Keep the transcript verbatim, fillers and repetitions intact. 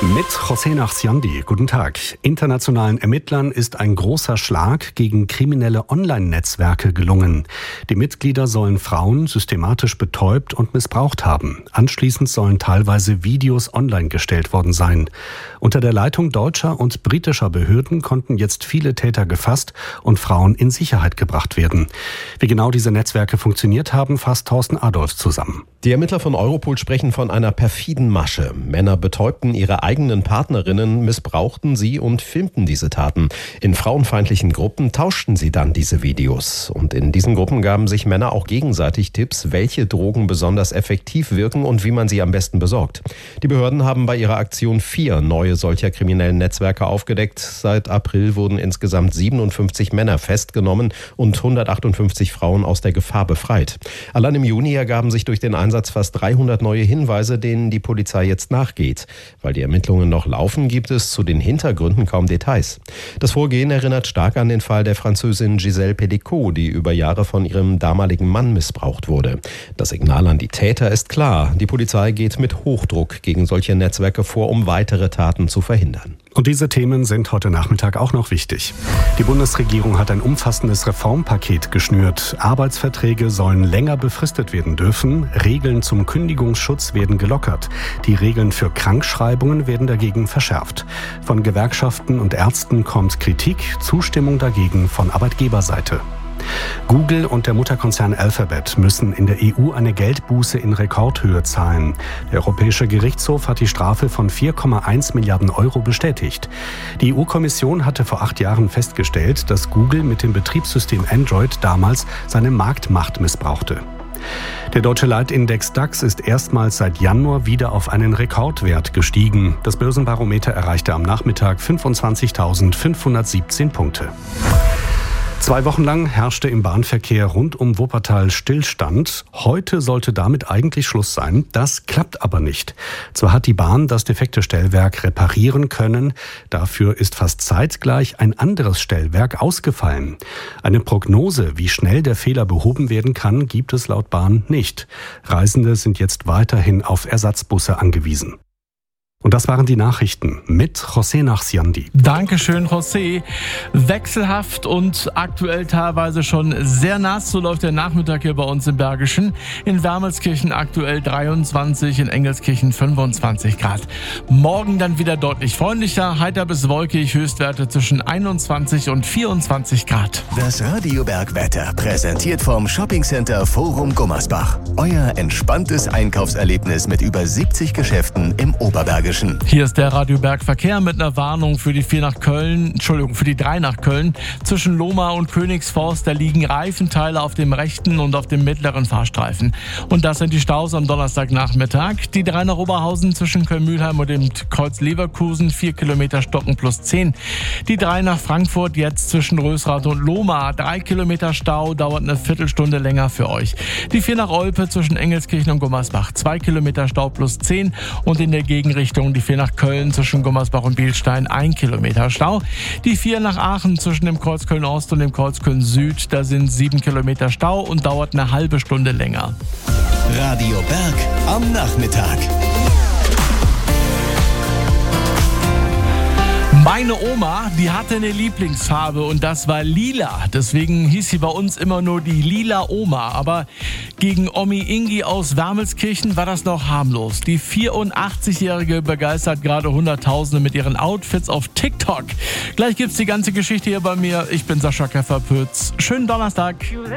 Mit José Nachsiandi. Guten Tag. Internationalen Ermittlern ist ein großer Schlag gegen kriminelle Online-Netzwerke gelungen. Die Mitglieder sollen Frauen systematisch betäubt und missbraucht haben. Anschließend sollen teilweise Videos online gestellt worden sein. Unter der Leitung deutscher und britischer Behörden konnten jetzt viele Täter gefasst und Frauen in Sicherheit gebracht werden. Wie genau diese Netzwerke funktioniert haben, fasst Thorsten Adolf zusammen. Die Ermittler von Europol sprechen von einer perfiden Masche. Männer betäubten ihre eigenen Partnerinnen, missbrauchten sie und filmten diese Taten. In frauenfeindlichen Gruppen tauschten sie dann diese Videos. Und in diesen Gruppen gaben sich Männer auch gegenseitig Tipps, welche Drogen besonders effektiv wirken und wie man sie am besten besorgt. Die Behörden haben bei ihrer Aktion vier neue solcher kriminellen Netzwerke aufgedeckt. Seit April wurden insgesamt siebenundfünfzig Männer festgenommen und hundertachtundfünfzig Frauen aus der Gefahr befreit. Allein im Juni ergaben sich durch den Einsatz fast dreihundert neue Hinweise, denen die Polizei jetzt nachgeht. Weil die Ermittlungen noch laufen, gibt es zu den Hintergründen kaum Details. Das Vorgehen erinnert stark an den Fall der Französin Gisèle Pelicot, die über Jahre von ihrem damaligen Mann missbraucht wurde. Das Signal an die Täter ist klar. Die Polizei geht mit Hochdruck gegen solche Netzwerke vor, um weitere Taten zu verhindern. Und diese Themen sind heute Nachmittag auch noch wichtig. Die Bundesregierung hat ein umfassendes Reformpaket geschnürt. Arbeitsverträge sollen länger befristet werden dürfen. Regeln zum Kündigungsschutz werden gelockert. Die Regeln für Krankschreibungen werden dagegen verschärft. Von Gewerkschaften und Ärzten kommt Kritik, Zustimmung dagegen von Arbeitgeberseite. Google und der Mutterkonzern Alphabet müssen in der E U eine Geldbuße in Rekordhöhe zahlen. Der Europäische Gerichtshof hat die Strafe von vier Komma eins Milliarden Euro bestätigt. Die E U-Kommission hatte vor acht Jahren festgestellt, dass Google mit dem Betriebssystem Android damals seine Marktmacht missbrauchte. Der deutsche Leitindex DAX ist erstmals seit Januar wieder auf einen Rekordwert gestiegen. Das Börsenbarometer erreichte am Nachmittag fünfundzwanzigtausendfünfhundertsiebzehn Punkte. Zwei Wochen lang herrschte im Bahnverkehr rund um Wuppertal Stillstand. Heute sollte damit eigentlich Schluss sein. Das klappt aber nicht. Zwar hat die Bahn das defekte Stellwerk reparieren können, dafür ist fast zeitgleich ein anderes Stellwerk ausgefallen. Eine Prognose, wie schnell der Fehler behoben werden kann, gibt es laut Bahn nicht. Reisende sind jetzt weiterhin auf Ersatzbusse angewiesen. Und das waren die Nachrichten mit José Nachsiandi. Dankeschön, José. Wechselhaft und aktuell teilweise schon sehr nass. So läuft der Nachmittag hier bei uns im Bergischen. In Wermelskirchen aktuell dreiundzwanzig, in Engelskirchen fünfundzwanzig Grad. Morgen dann wieder deutlich freundlicher, heiter bis wolkig, Höchstwerte zwischen einundzwanzig und vierundzwanzig Grad. Das Radioberg-Wetter präsentiert vom Shoppingcenter Forum Gummersbach. Euer entspanntes Einkaufserlebnis mit über siebzig Geschäften im Oberbergischen. Hier ist der Radioberg Verkehr mit einer Warnung für die vier nach Köln, Entschuldigung, für die drei nach Köln. Zwischen Lohmar und Königsforst, da liegen Reifenteile auf dem rechten und auf dem mittleren Fahrstreifen. Und das sind die Staus am Donnerstagnachmittag. Die drei nach Oberhausen zwischen Köln-Mülheim und dem Kreuz Leverkusen, vier Kilometer stocken plus zehn. Die drei nach Frankfurt jetzt zwischen Rösrath und Lohmar, drei Kilometer Stau, dauert eine Viertelstunde länger für euch. Die vier nach Olpe zwischen Engelskirchen und Gummersbach, zwei Kilometer Stau plus zehn und in der Gegenrichtung die vier nach Köln zwischen Gummersbach und Bielstein, ein Kilometer Stau. Die vier nach Aachen zwischen dem Kreuz Köln-Ost und dem Kreuz Köln-Süd, da sind sieben Kilometer Stau und dauert eine halbe Stunde länger. Radio Berg am Nachmittag. Meine Oma, die hatte eine Lieblingsfarbe und das war lila. Deswegen hieß sie bei uns immer nur die lila Oma. Aber gegen Omi Ingi aus Wermelskirchen war das noch harmlos. Die vierundachtzigjährige begeistert gerade Hunderttausende mit ihren Outfits auf TikTok. Gleich gibt's die ganze Geschichte hier bei mir. Ich bin Sascha Kefferpütz. Schönen Donnerstag.